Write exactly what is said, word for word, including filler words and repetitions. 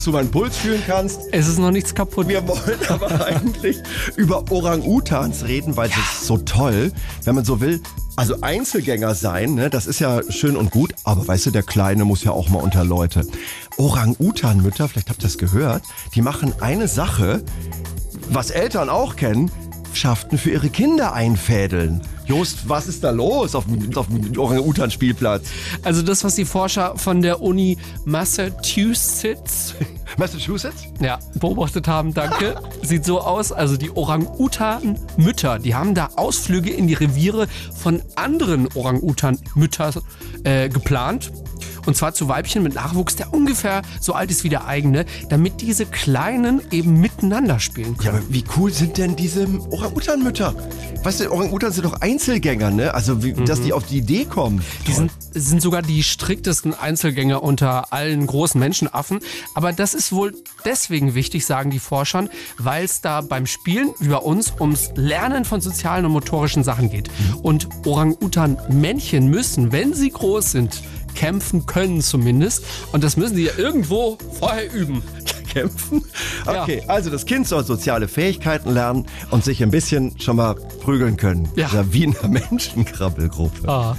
du meinen Puls fühlen kannst. Es ist noch nichts kaputt. Wir wollen aber eigentlich über Orang-Utans reden, weil ja. das ist so toll, wenn man so will. Also Einzelgänger sein, ne, das ist ja schön und gut, aber weißt du, der Kleine muss ja auch mal unter Leute. Orang-Utan-Mütter, vielleicht habt ihr das gehört, die machen eine Sache, was Eltern auch kennen, schafften für ihre Kinder einfädeln. Jost, was ist da los auf dem, auf dem Orang-Utan-Spielplatz? Also das, was die Forscher von der Uni Massachusetts Massachusetts? Ja, beobachtet haben, danke. Sieht so aus, also die Orang-Utan-Mütter, die haben da Ausflüge in die Reviere von anderen Orang-Utan-Müttern äh, geplant. Und zwar zu Weibchen mit Nachwuchs, der ungefähr so alt ist wie der eigene, damit diese Kleinen eben miteinander spielen können. Ja, aber wie cool sind denn diese Orang-Utan-Mütter? Weißt du, Orang-Utan sind doch Einzelgänger, ne? Also, wie, mhm. dass die auf die Idee kommen. Die sind, sind sogar die striktesten Einzelgänger unter allen großen Menschenaffen. Aber das ist wohl deswegen wichtig, sagen die Forschern, weil es da beim Spielen, wie bei uns, ums Lernen von sozialen und motorischen Sachen geht. Mhm. Und Orang-Utan-Männchen müssen, wenn sie groß sind, kämpfen können zumindest. Und das müssen die ja irgendwo vorher üben. Kämpfen? Okay, ja. Also das Kind soll soziale Fähigkeiten lernen und sich ein bisschen schon mal prügeln können. Ja. Ja, wie in einer Menschenkrabbelgruppe. Ah.